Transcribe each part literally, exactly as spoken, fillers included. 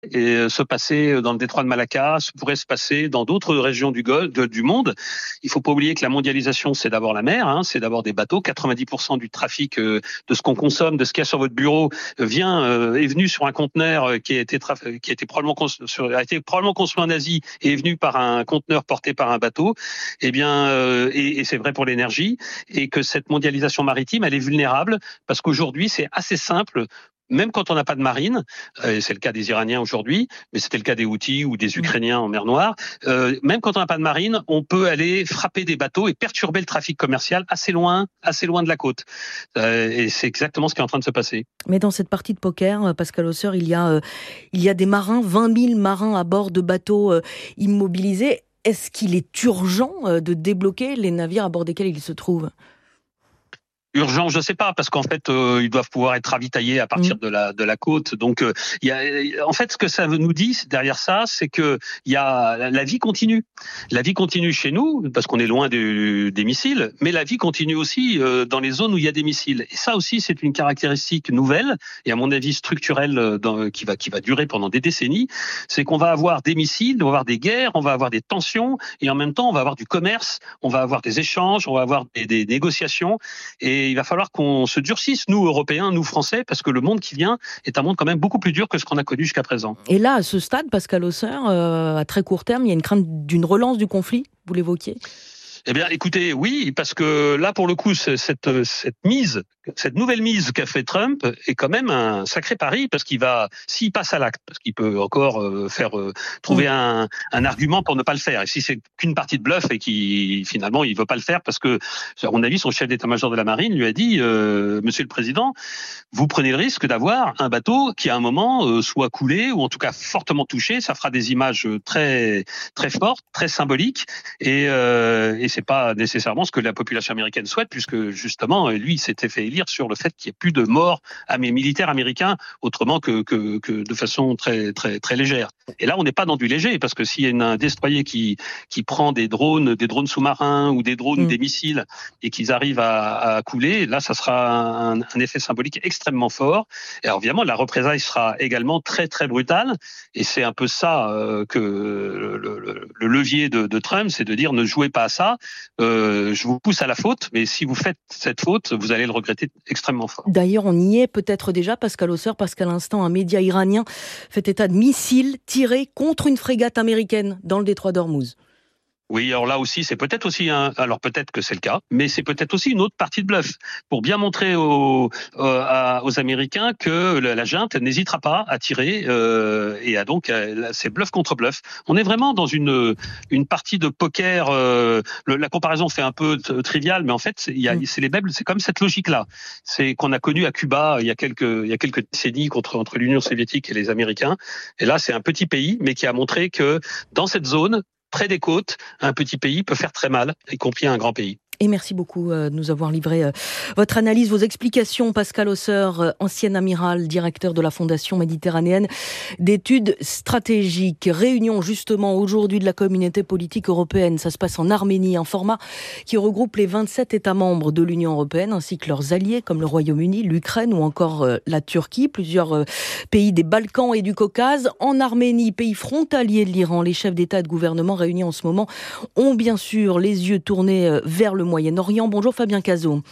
et se passer dans le détroit de Malacca, ça pourrait se passer dans d'autres régions du Golfe, de, du monde. Il faut pas oublier que la mondialisation, c'est d'abord la mer, hein, c'est d'abord des bateaux. quatre-vingt-dix pour cent du trafic euh, de ce qu'on consomme, de ce qu'il y a sur votre bureau, euh, vient euh, est venu sur un conteneur euh, qui a été traf- qui a été probablement construit, sur, a été probablement construit en Asie et est venu par un conteneur porté par un bateau. Eh bien, euh, et, et c'est vrai pour l'énergie, et que cette mondialisation maritime, elle est vulnérable parce qu'aujourd'hui, c'est assez simple. Même quand on n'a pas de marine, euh, c'est le cas des Iraniens aujourd'hui, mais c'était le cas des Houthis ou des Ukrainiens en mer Noire, euh, même quand on n'a pas de marine, on peut aller frapper des bateaux et perturber le trafic commercial assez loin, assez loin de la côte. Euh, et c'est exactement ce qui est en train de se passer. Mais dans cette partie de poker, Pascal Hausseur, il y a, euh, il y a des marins, vingt mille marins à bord de bateaux euh, immobilisés. Est-ce qu'il est urgent euh, de débloquer les navires à bord desquels ils se trouvent ? Urgent, je sais pas, parce qu'en fait, euh, ils doivent pouvoir être ravitaillés à partir mmh. de la de la côte. Donc, euh, il y a, en fait, ce que ça nous dit derrière ça, c'est que il y a la vie continue. La vie continue chez nous parce qu'on est loin des, des missiles, mais la vie continue aussi euh, dans les zones où il y a des missiles. Et ça aussi, c'est une caractéristique nouvelle et à mon avis structurelle dans, qui va qui va durer pendant des décennies. C'est qu'on va avoir des missiles, on va avoir des guerres, on va avoir des tensions et en même temps, on va avoir du commerce, on va avoir des échanges, on va avoir des, des négociations et Et il va falloir qu'on se durcisse, nous, Européens, nous, Français, parce que le monde qui vient est un monde quand même beaucoup plus dur que ce qu'on a connu jusqu'à présent. Et là, à ce stade, Pascal Hausseur, euh, à très court terme, il y a une crainte d'une relance du conflit, vous l'évoquiez ? Eh bien, écoutez, oui, parce que là, pour le coup, cette, cette mise, cette nouvelle mise qu'a fait Trump est quand même un sacré pari, parce qu'il va, s'il passe à l'acte, parce qu'il peut encore euh, faire euh, trouver mmh. un, un argument pour ne pas le faire. Et si c'est qu'une partie de bluff et qu'il finalement il veut pas le faire, parce que, à mon avis, son chef d'état-major de la marine lui a dit, euh, Monsieur le Président, vous prenez le risque d'avoir un bateau qui à un moment euh, soit coulé ou en tout cas fortement touché. Ça fera des images très très fortes, très symboliques, et, euh, et c'est pas nécessairement ce que la population américaine souhaite, puisque justement, lui, il s'était fait élire sur le fait qu'il n'y ait plus de morts à mes militaires américains, autrement que, que, que de façon très, très, très légère. Et là, on n'est pas dans du léger, parce que s'il y a un destroyer qui, qui prend des drones, des drones sous-marins ou des drones, mmh. des missiles, et qu'ils arrivent à, à couler, là, ça sera un, un effet symbolique extrêmement fort. Et alors, évidemment, la représailles sera également très, très brutale. Et c'est un peu ça euh, que le, le, le levier de, de Trump, c'est de dire ne jouez pas à ça. Euh, je vous pousse à la faute, mais si vous faites cette faute, vous allez le regretter extrêmement fort. D'ailleurs, on y est peut-être déjà, Pascal Hausseur, parce qu'à l'instant, un média iranien fait état de missiles tirés contre une frégate américaine dans le détroit d'Ormuz. Oui, alors là aussi, c'est peut-être aussi un, alors peut-être que c'est le cas, mais c'est peut-être aussi une autre partie de bluff pour bien montrer aux, euh, à, aux Américains que la, la junte n'hésitera pas à tirer euh, et à donc euh, c'est bluff contre bluff. On est vraiment dans une une partie de poker. Euh, le, la comparaison fait un peu t- triviale, mais en fait, c'est, il y a, c'est les mêmes, c'est comme cette logique-là. C'est qu'on a connu à Cuba il y a quelques il y a quelques décennies contre entre l'Union soviétique et les Américains. Et là, c'est un petit pays, mais qui a montré que dans cette zone, près des côtes, un petit pays peut faire très mal, y compris un grand pays. Et merci beaucoup de nous avoir livré votre analyse, vos explications. Pascal Hausseur, ancien amiral, directeur de la Fondation méditerranéenne d'études stratégiques. Réunion justement aujourd'hui de la communauté politique européenne. Ça se passe en Arménie, un format qui regroupe les vingt-sept États membres de l'Union européenne ainsi que leurs alliés comme le Royaume-Uni, l'Ukraine ou encore la Turquie. Plusieurs pays des Balkans et du Caucase. En Arménie, pays frontalier de l'Iran, les chefs d'État et de gouvernement réunis en ce moment ont bien sûr les yeux tournés vers le Moyen-Orient. Bonjour Fabien Cazot.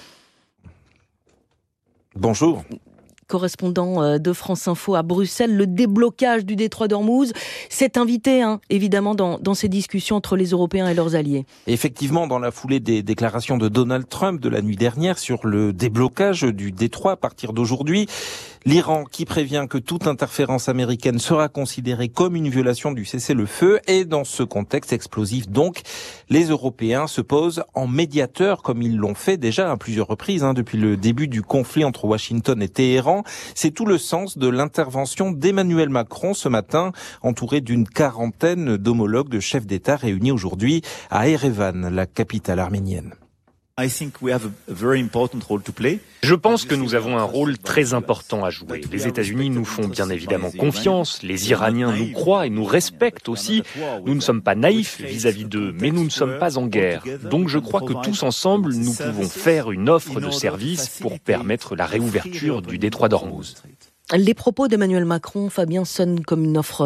Bonjour. Correspondant de France Info à Bruxelles, le déblocage du détroit d'Ormuz, c'est invité hein, évidemment dans, dans ces discussions entre les Européens et leurs alliés. Effectivement, dans la foulée des déclarations de Donald Trump de la nuit dernière sur le déblocage du détroit à partir d'aujourd'hui, l'Iran qui prévient que toute interférence américaine sera considérée comme une violation du cessez-le-feu, et dans ce contexte explosif donc, les Européens se posent en médiateurs comme ils l'ont fait déjà à plusieurs reprises hein, depuis le début du conflit entre Washington et Téhéran. C'est tout le sens de l'intervention d'Emmanuel Macron ce matin, entouré d'une quarantaine d'homologues de chefs d'État réunis aujourd'hui à Erevan, la capitale arménienne. Je pense que nous avons un rôle très important à jouer. Les États-Unis nous font bien évidemment confiance, les Iraniens nous croient et nous respectent aussi. Nous ne sommes pas naïfs vis-à-vis d'eux, mais nous ne sommes pas en guerre. Donc je crois que tous ensemble, nous pouvons faire une offre de service pour permettre la réouverture du détroit d'Ormuz. Les propos d'Emmanuel Macron, Fabien, sonnent comme une offre